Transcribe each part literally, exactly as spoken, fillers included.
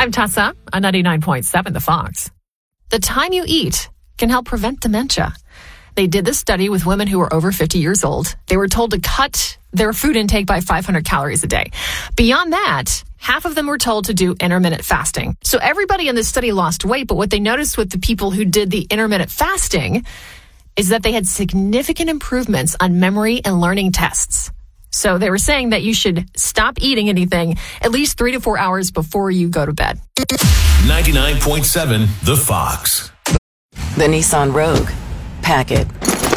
I'm Tessa on ninety-nine point seven The Fox. The time you eat can help prevent dementia. They did this study with women who were over fifty years old. They were told to cut their food intake by five hundred calories a day. Beyond that, half of them were told to do intermittent fasting. So everybody in this study lost weight, but what they noticed with the people who did the intermittent fasting is that they had significant improvements on memory and learning tests. So they were saying that you should stop eating anything at least three to four hours before you go to bed. ninety-nine point seven The Fox. The Nissan Rogue. Pack it.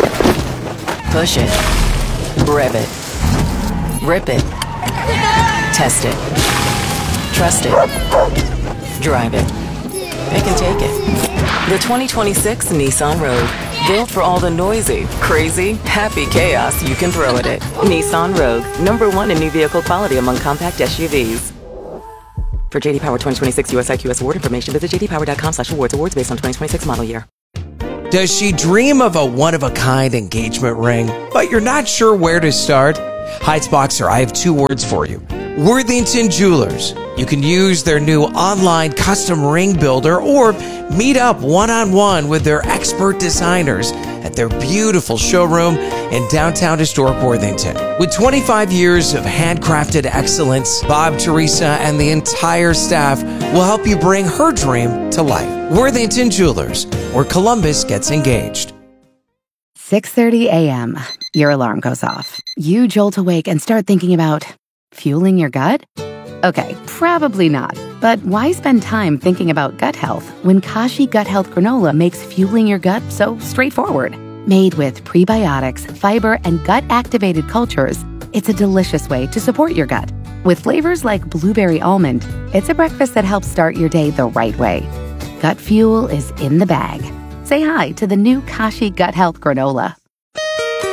Push it. Rev it. Rip it. Test it. Trust it. Drive it. It can take it. The twenty twenty-six Nissan Rogue. Built for all the noisy, crazy, happy chaos you can throw at it. Nissan Rogue. Number one in new vehicle quality among compact S U Vs. For J D Power twenty twenty-six U S I Q S award information, visit j d power dot com slash awards. Awards based on twenty twenty-six model year. Does she dream of a one-of-a-kind engagement ring, but you're not sure where to start? Heights Boxer, I have two words for you. Worthington Jewelers. You can use their new online custom ring builder or meet up one-on-one with their expert designers at their beautiful showroom in downtown historic Worthington. With twenty-five years of handcrafted excellence, Bob, Teresa, and the entire staff will help you bring her dream to life. Worthington Jewelers, where Columbus gets engaged. six thirty a.m. Your alarm goes off. You jolt awake and start thinking about fueling your gut? Okay, probably not. But why spend time thinking about gut health when Kashi Gut Health Granola makes fueling your gut so straightforward? Made with prebiotics, fiber, and gut-activated cultures, it's a delicious way to support your gut. With flavors like blueberry almond, it's a breakfast that helps start your day the right way. Gut fuel is in the bag. Say hi to the new Kashi Gut Health Granola.